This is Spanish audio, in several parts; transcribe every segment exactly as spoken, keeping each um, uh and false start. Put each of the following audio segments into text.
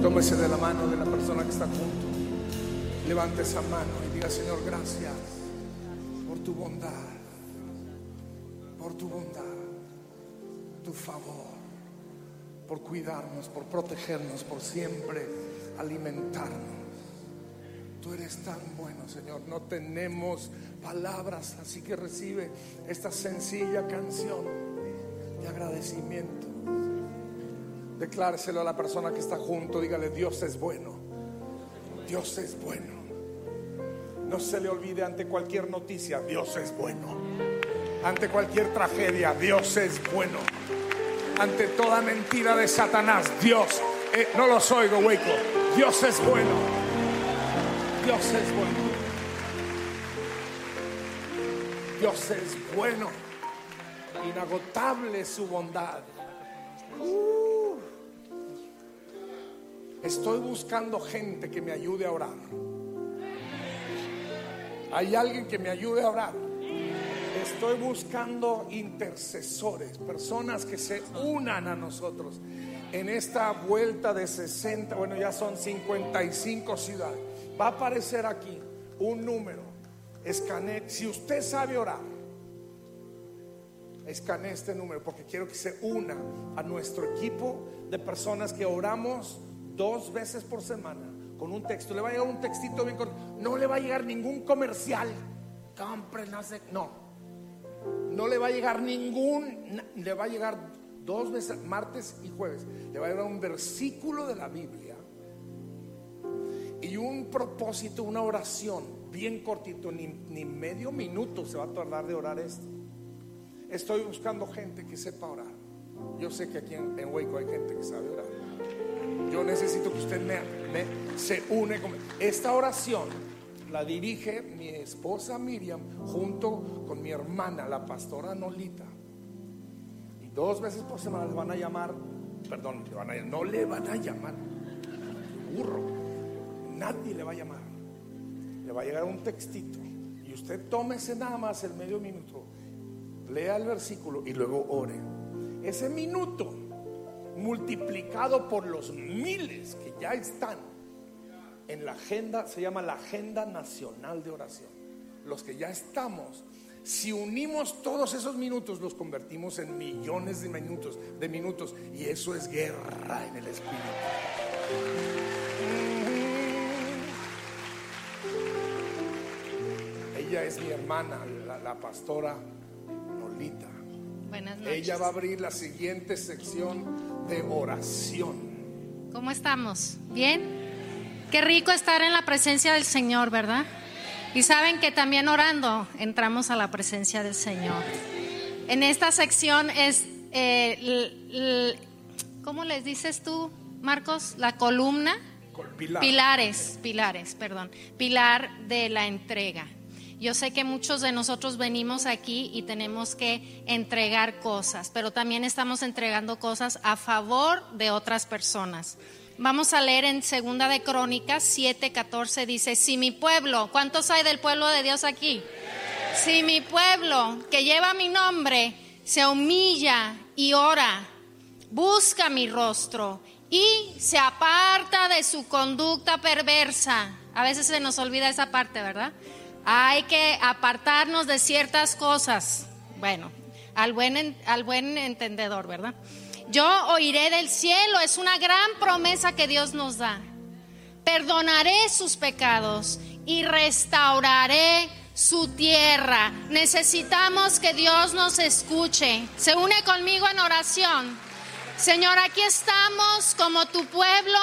Tómese de la mano de la persona que está junto. Levante esa mano y diga: Señor, gracias por tu bondad, por tu bondad, tu favor, por cuidarnos, por protegernos, por siempre alimentarnos. Tú eres tan bueno, Señor. No tenemos palabras, así que recibe esta sencilla canción de agradecimiento. Decláreselo a la persona que está junto. Dígale: Dios es bueno, Dios es bueno. No se le olvide ante cualquier noticia: Dios es bueno. Ante cualquier tragedia: Dios es bueno. Ante toda mentira de Satanás: Dios, eh, no los oigo, Waco. Dios es bueno, Dios es bueno, Dios es bueno. Inagotable su bondad. uh. Estoy buscando gente que me ayude a orar. ¿Hay alguien que me ayude a orar? Estoy buscando intercesores, personas que se unan a nosotros en esta vuelta de sesenta, bueno, ya son cincuenta y cinco ciudades. Va a aparecer aquí un número. Escanee, si usted sabe orar, escanee este número, porque quiero que se una a nuestro equipo de personas que oramos dos veces por semana con un texto. Le va a llegar un textito bien corto. No le va a llegar ningún comercial. Compre, no sé, no. No le va a llegar ningún, le va a llegar dos veces, martes y jueves. Le va a llegar un versículo de la Biblia y un propósito, una oración bien cortito. Ni, ni medio minuto se va a tardar de orar esto. Estoy buscando gente que sepa orar. Yo sé que aquí en, en Waco hay gente que sabe orar. Yo necesito que usted me, me, se une con esta oración. La dirige mi esposa Miriam junto con mi hermana, la pastora Nolita. Y dos veces por semana le van a llamar, perdón, le van a, no le van a llamar, burro, nadie le va a llamar. Le va a llegar un textito y usted tómese nada más el medio minuto, lea el versículo y luego ore. Ese minuto multiplicado por los miles que ya están en la agenda, se llama la Agenda Nacional de Oración. Los que ya estamos, si unimos todos esos minutos, los convertimos en millones de minutos, de minutos, y eso es guerra en el espíritu. Ella es mi hermana, la, la pastora Nolita. Buenas noches. Ella va a abrir la siguiente sección de oración. ¿Cómo estamos? ¿Bien? Qué rico estar en la presencia del Señor, ¿verdad? Y saben que también orando entramos a la presencia del Señor. En esta sección es, eh, l, l, ¿cómo les dices tú, Marcos? La columna. Pilar. Pilares, pilares, perdón. Pilar de la entrega. Yo sé que muchos de nosotros venimos aquí y tenemos que entregar cosas, pero también estamos entregando cosas a favor de otras personas. Vamos a leer en Segunda de Crónicas siete catorce, dice: si mi pueblo, ¿cuántos hay del pueblo de Dios aquí? Si mi pueblo, que lleva mi nombre, se humilla y ora, busca mi rostro y se aparta de su conducta perversa. A veces se nos olvida esa parte, ¿verdad? Hay que apartarnos de ciertas cosas. Bueno, al buen, al buen entendedor, ¿verdad? Yo oiré del cielo, es una gran promesa que Dios nos da. Perdonaré sus pecados y restauraré su tierra. Necesitamos que Dios nos escuche. Se une conmigo en oración. Señor, aquí estamos como tu pueblo,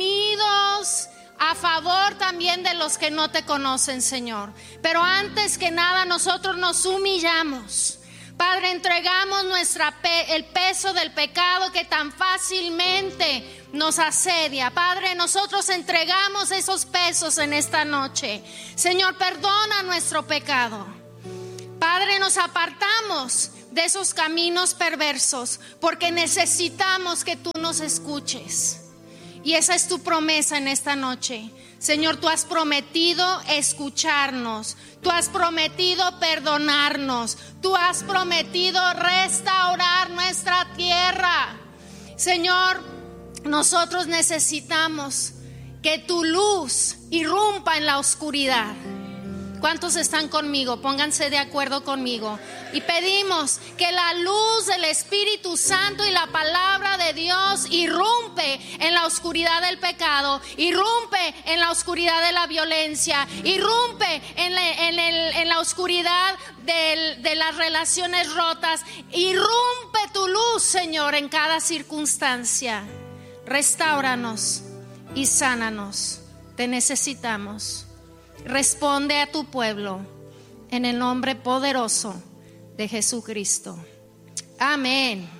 unidos a favor también de los que no te conocen, Señor. Pero antes que nada, nosotros nos humillamos. Padre, entregamos nuestra pe- el peso del pecado que tan fácilmente nos asedia. Padre, nosotros entregamos esos pesos en esta noche. Señor, perdona nuestro pecado. Padre, nos apartamos de esos caminos perversos porque necesitamos que tú nos escuches. Y esa es tu promesa en esta noche. Señor, tú has prometido escucharnos, tú has prometido perdonarnos, tú has prometido restaurar nuestra tierra. Señor, Nosotros necesitamos que tu luz irrumpa en la oscuridad. ¿Cuántos están conmigo? Pónganse de acuerdo conmigo. Y pedimos que la luz del Espíritu Santo y la palabra de Dios irrumpe en la oscuridad del pecado, irrumpe en la oscuridad de la violencia, irrumpe en la, en el, en la oscuridad de, de las relaciones rotas. Irrumpe tu luz, Señor, en cada circunstancia. Restáuranos y sánanos. Te necesitamos. Responde a tu pueblo en el nombre poderoso de Jesucristo. Amén.